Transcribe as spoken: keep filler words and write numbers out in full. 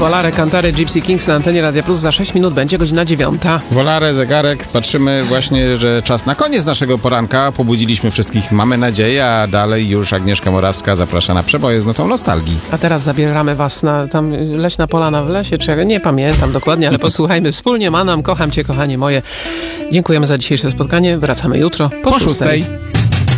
Volare, Cantare, Gypsy Kings na antenie Radia Plus. Za sześć minut będzie godzina dziewiąta. Volare, zegarek, patrzymy właśnie, że czas na koniec naszego poranka. Pobudziliśmy wszystkich, mamy nadzieję, a dalej już Agnieszka Morawska zaprasza na przeboje z nutą nostalgii. A teraz zabieramy was na tam leśna polana w lesie, czy ja nie pamiętam dokładnie, ale posłuchajmy wspólnie. Manam, kocham cię, kochanie moje. Dziękujemy za dzisiejsze spotkanie. Wracamy jutro po, Po szóstej. szóstej.